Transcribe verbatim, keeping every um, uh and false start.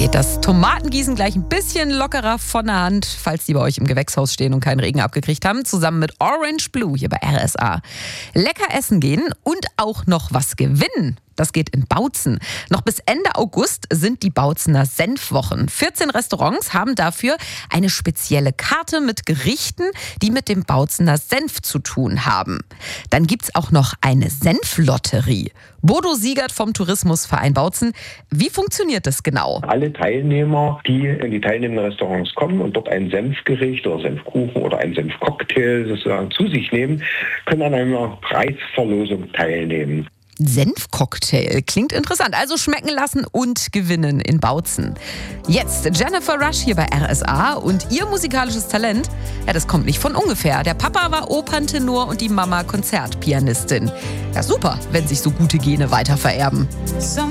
geht das Tomatengießen gleich ein bisschen lockerer von der Hand, falls die bei euch im Gewächshaus stehen und keinen Regen abgekriegt haben, zusammen mit Orange Blue hier bei R S A. Lecker essen gehen und auch noch was gewinnen. Das geht in Bautzen. Noch bis Ende August sind die Bautzener Senfwochen. vierzehn Restaurants haben dafür eine spezielle Karte mit Gerichten, die mit dem Bautzener Senf zu tun haben. Dann gibt's auch noch eine Senflotterie. Bodo Siegert vom Tourismusverein Bautzen. Wie funktioniert das genau? Alle Teilnehmer, die in die teilnehmenden Restaurants kommen und dort ein Senfgericht oder Senfkuchen oder einen Senfcocktail sozusagen zu sich nehmen, können an einer Preisverlosung teilnehmen. Senfcocktail. Klingt interessant. Also schmecken lassen und gewinnen in Bautzen. Jetzt Jennifer Rush hier bei R S A und ihr musikalisches Talent, ja, das kommt nicht von ungefähr. Der Papa war Operntenor und die Mama Konzertpianistin. Ja, super, wenn sich so gute Gene weitervererben.